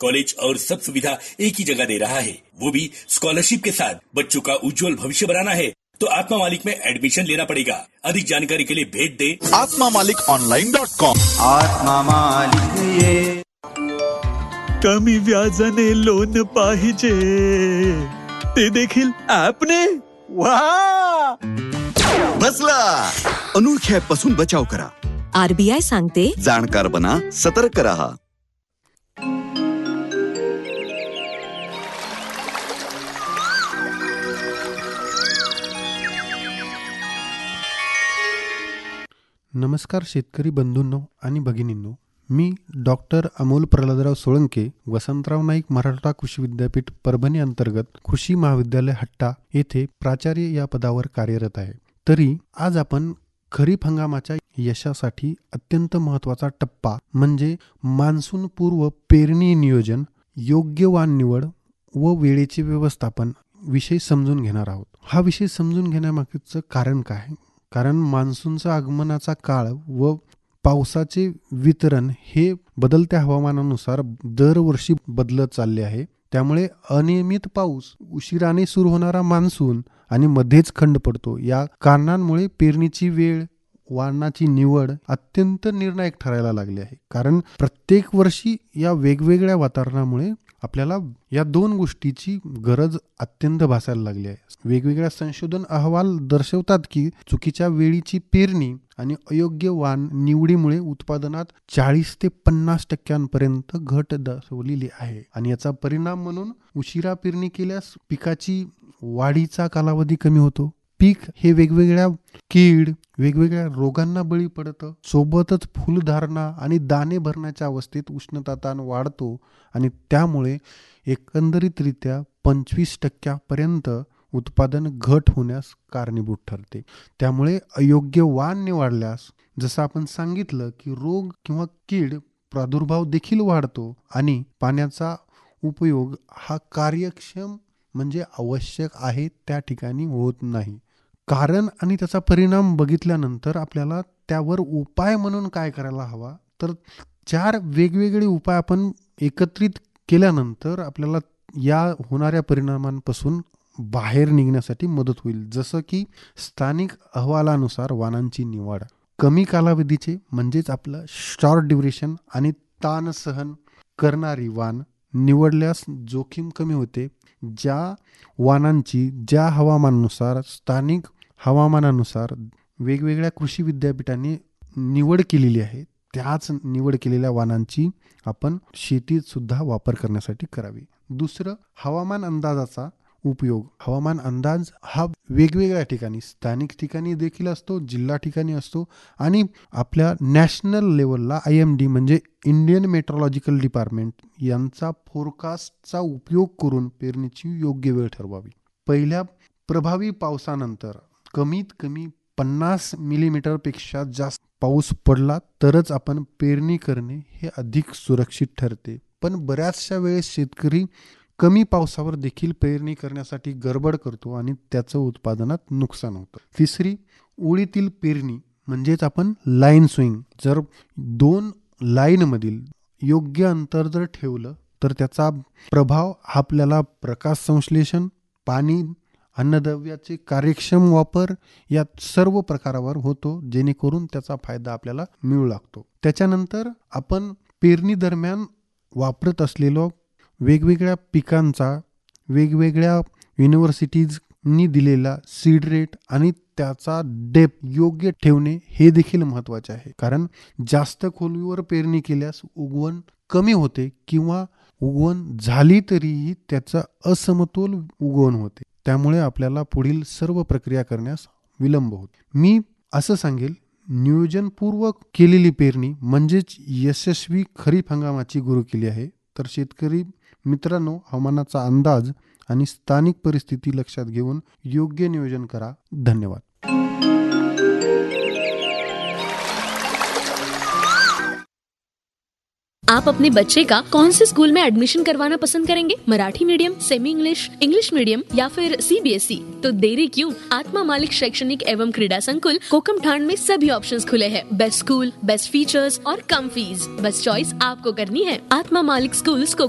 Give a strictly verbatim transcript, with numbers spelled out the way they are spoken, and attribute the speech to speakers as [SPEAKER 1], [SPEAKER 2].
[SPEAKER 1] College और सब सुविधा एक ही जगह दे रहा है, वो भी स्कॉलरशिप के साथ। बच्चों का उज्जवल भविष्य बनाना है तो आत्मा मालिक में एडमिशन लेना पड़ेगा। अधिक जानकारी के लिए भेज दे
[SPEAKER 2] आत्मा मालिक ऑनलाइन डॉट कॉम।
[SPEAKER 3] आत्मा मालिक ये
[SPEAKER 4] कमी व्याजाने लोन पाहिजे ते देखील ॲपने। वा
[SPEAKER 2] बसला अनोळख्या पासून बचाव करा।
[SPEAKER 5] आरबीआय सांगते
[SPEAKER 2] जाणकार बना, सतर्क रहा।
[SPEAKER 6] नमस्कार शेतकरी बंधूंनो आणि भगिनींनो, मी डॉक्टर अमोल प्रल्हादराव सोळंके, वसंतराव नाईक मराठवाडा कृषी विद्यापीठ परभणी अंतर्गत कृषी महाविद्यालय हट्टा येथे प्राचार्य या पदावर कार्यरत आहे। तरी आज आपण खरीप हंगामाच्या यशासाठी अत्यंत महत्त्वाचा टप्पा म्हणजे मान्सून पूर्व पेरणी नियोजन, योग्य वाण निवड व वेळेचे व्यवस्थापन विषय समजून घेणार आहोत। हा विषय समजून घेण्यामागचं कारण काय? कारण मान्सूनचा आगमनाचा काळ व पावसाचे वितरण हे बदलत्या हवामानानुसार दरवर्षी बदलत चालले आहे। त्यामुळे अनियमित पाऊस, उशिराने सुरू होणारा मान्सून आणि मध्येच खंड पडतो, या कारणांमुळे पेरणीची वेळ, वाणाची निवड अत्यंत निर्णायक ठरायला लागली आहे। कारण प्रत्येक वर्षी या वेगवेगळ्या वातावरणामुळे आपल्याला या दोन गोष्टीची गरज अत्यंत भासायला लागली आहे। वेगवेगळ्या संशोधन अहवाल दर्शवतात की चुकीच्या वेळीची पेरणी आणि अयोग्य वाण निवडीमुळे उत्पादनात चाळीस ते पन्नास टक्क्यांपर्यंत घट दर्शवलेली आहे। आणि याचा परिणाम म्हणून उशिरा पेरणी केल्यास पिकाची वाढीचा कालावधी कमी होतो, पीक हे वेगवेगळ्या कीड, वेगवेगळ्या रोगांना बळी पडतं, सोबतच फुलधारणा आणि दाणे भरण्याच्या अवस्थेत उष्णताताण वाढतो आणि त्यामुळे एकंदरीतरित्या पंचवीस टक्क्यापर्यंत उत्पादन घट होण्यास कारणीभूत ठरते। त्यामुळे अयोग्य वाण निवडल्यास जसं आपण सांगितलं की रोग किंवा कीड प्रादुर्भाव देखील वाढतो आणि पाण्याचा उपयोग हा कार्यक्षम म्हणजे आवश्यक आहे त्या ठिकाणी होत नाही। कारण आणि त्याचा परिणाम बघितल्यानंतर आपल्याला त्यावर उपाय म्हणून काय करायला हवा, तर चार वेगवेगळे उपाय आपण एकत्रित केल्यानंतर आपल्याला या होणाऱ्या परिणामांपासून बाहेर निघण्यासाठी मदत होईल। जसं की स्थानिक अहवालानुसार वाणांची निवड, कमी कालावधीचे म्हणजेच आपलं शॉर्ट ड्युरेशन आणि ताण सहन करणारी वाण निवडल्यास जोखीम कमी होते। ज्या वाणांची ज्या हवामानानुसार, स्थानिक हवामानानुसार वेगवेगळ्या कृषी विद्यापीठांनी निवड केलेली आहे, त्याच निवड केलेल्या वाणांची आपण शेतीत सुद्धा वापर करण्यासाठी करावी। दुसरं, हवामान अंदाजाचा उपयोग। हवामान अंदाज हा वेगवेगळ्या ठिकाणी, स्थानिक ठिकाणी देखील असतो, जिल्हा ठिकाणी असतो आणि आपल्या नॅशनल लेवलला आय एम डी म्हणजे इंडियन मेट्रोलॉजिकल डिपार्टमेंट यांचा फोरकास्टचा उपयोग करून पेरणीची योग्य वेळ ठरवावी। पहिल्या प्रभावी पावसानंतर कमीत कमी पन्नास मिलीमीटर पेक्षा जास्त पाऊस पडला तरच आपण पेरणी करणे हे अधिक सुरक्षित ठरते। पण बऱ्याचशा वेळेस शेतकरी कमी पावसावर देखील पेरणी करण्यासाठी गडबड करतो आणि त्याचं उत्पादनात नुकसान होतं। तिसरी, ओळीतील पेरणी म्हणजेच आपण लाईन सोईंग। जर दोन लाईनमधील योग्य अंतर जर ठेवलं तर त्याचा प्रभाव आपल्याला प्रकाश संश्लेषण, पाणी, अन्नद्रव्याचे कार्यक्षम वापर या सर्व प्रकारावर होतो, जेणेकरून त्याचा फायदा आपल्याला मिळू लागतो। त्याच्यानंतर आपण पेरणी दरम्यान वापरत असलेलो वेगवेगळ्या पिकांचा वेगवेगळ्या युनिव्हर्सिटीजनी दिलेला सीड रेट आणि त्याचा डेप्थ योग्य ठेवणे हे देखील महत्त्वाचे आहे। कारण जास्त खोलीवर पेरणी केल्यास उगवण कमी होते किंवा उगवण झाली तरीही त्याचा असमतोल उगवण होते, त्यामुळे आपल्याला पुढील सर्व प्रक्रिया करण्यास विलंब होतो। मी असं सांगेल, नियोजनपूर्वक केलेली पेरणी म्हणजेच यशस्वी खरीप हंगामाची गुरुकिल्ली आहे। तर शेतकरी मित्रांनो, हवामानाचा अंदाज आणि स्थानिक परिस्थिती लक्षात घेऊन योग्य नियोजन करा। धन्यवाद।
[SPEAKER 7] आप अपने बच्चे का कौन से स्कूल में एडमिशन करवाना पसंद करेंगे? Marathi medium, semi English, English medium या फिर सी बी एस ई? तो देरी क्यों? आत्मा मालिक शैक्षणिक एवं क्रीड़ा संकुल कोकमठाण में सभी ऑप्शंस खुले हैं। बेस्ट स्कूल, बेस्ट फीचर्स और कम फीस, बस चॉइस आपको करनी है। आत्मा मालिक स्कूल्स को